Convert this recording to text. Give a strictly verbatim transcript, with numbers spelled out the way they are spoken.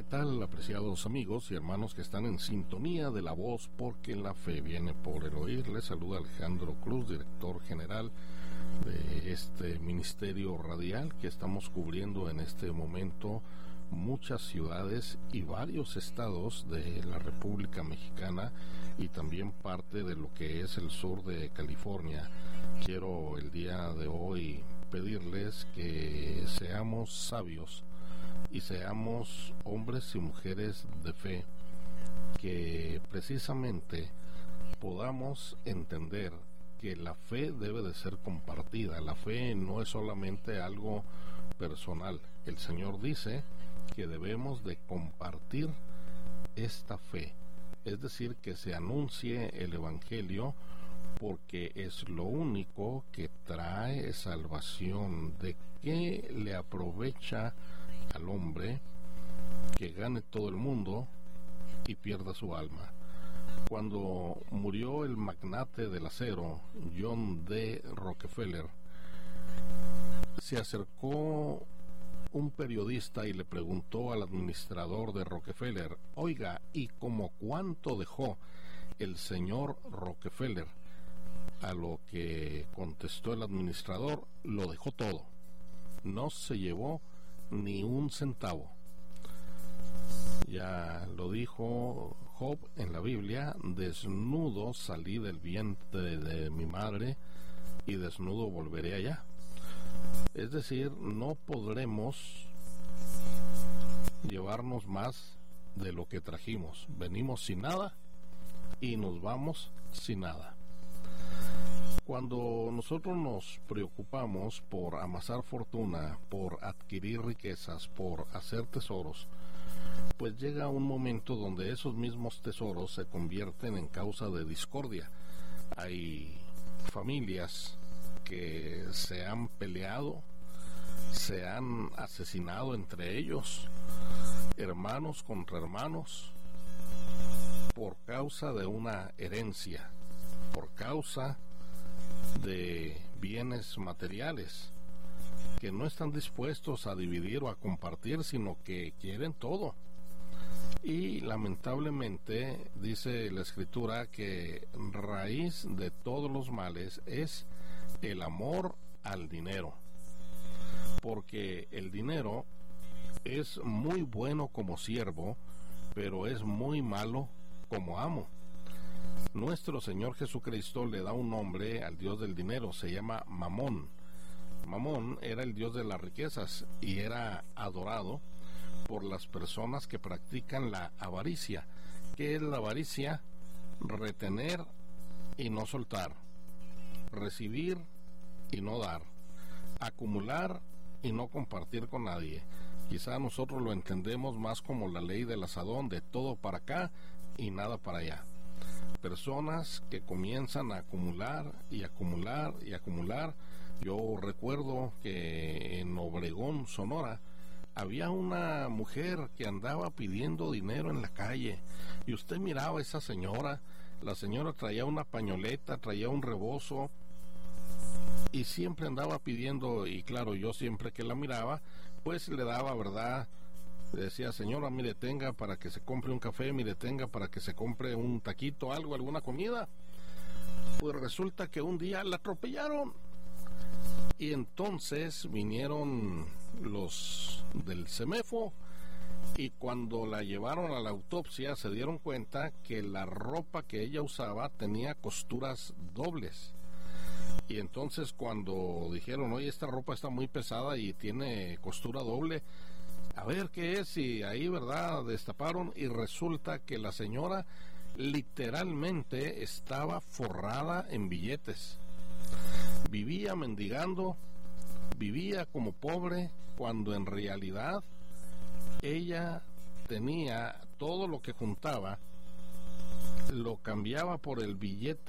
tal, apreciados amigos y hermanos que están en sintonía de la voz, porque la fe viene por el oír? Les saluda Alejandro Cruz, director general de este ministerio radial que estamos cubriendo en este momento muchas ciudades y varios estados de la República Mexicana y también parte de lo que es el sur de California. Quiero el día de hoy pedirles que seamos sabios y seamos hombres y mujeres de fe, que precisamente podamos entender que la fe debe de ser compartida. La fe no es solamente algo personal. El Señor dice que debemos de compartir esta fe, es decir, que se anuncie el Evangelio, porque es lo único que trae salvación. ¿De qué le aprovecha al hombre que gane todo el mundo y pierda su alma? Cuando murió el magnate del acero, John D. Rockefeller, se acercó un periodista y le preguntó al administrador de Rockefeller: oiga, ¿y cómo cuánto dejó el señor Rockefeller? A lo que contestó el administrador: lo dejó todo, no se llevó ni un centavo. Ya lo dijo Job en la Biblia: desnudo salí del vientre de mi madre y desnudo volveré allá. Es decir, no podremos llevarnos más de lo que trajimos. Venimos sin nada y nos vamos sin nada. Cuando nosotros nos preocupamos por amasar fortuna, por adquirir riquezas, por hacer tesoros, pues llega un momento donde esos mismos tesoros se convierten en causa de discordia. Hay familias que se han peleado, se han asesinado entre ellos, hermanos contra hermanos, por causa de una herencia, por causa de bienes materiales que no están dispuestos a dividir o a compartir, sino que quieren todo. Y lamentablemente dice la Escritura que raíz de todos los males es el amor al dinero, porque el dinero es muy bueno como siervo, pero es muy malo como amo. Nuestro Señor Jesucristo le da un nombre al Dios del dinero, se llama Mamón. Mamón era el Dios de las riquezas y era adorado por las personas que practican la avaricia. ¿Qué es la avaricia? Retener y no soltar, recibir y no dar, acumular y no compartir con nadie. Quizá nosotros lo entendemos más como la ley del asadón, de todo para acá y nada para allá. Personas que comienzan a acumular y acumular y acumular. Yo recuerdo que en Obregón, Sonora, había una mujer que andaba pidiendo dinero en la calle, y usted miraba a esa señora. La señora traía una pañoleta, traía un rebozo, y siempre andaba pidiendo. Y claro, yo siempre que la miraba, pues le daba, ¿verdad? Le decía: señora, mire, tenga para que se compre un café, mire, tenga para que se compre un taquito, algo, alguna comida. Pues resulta que un día la atropellaron, y entonces vinieron los del CEMEFO, y cuando la llevaron a la autopsia se dieron cuenta que la ropa que ella usaba tenía costuras dobles. Y entonces cuando dijeron: oye, esta ropa está muy pesada y tiene costura doble, a ver qué es, y ahí, ¿verdad?, destaparon, y resulta que la señora literalmente estaba forrada en billetes. Vivía mendigando, vivía como pobre, cuando en realidad ella tenía todo lo que juntaba, lo cambiaba por el billete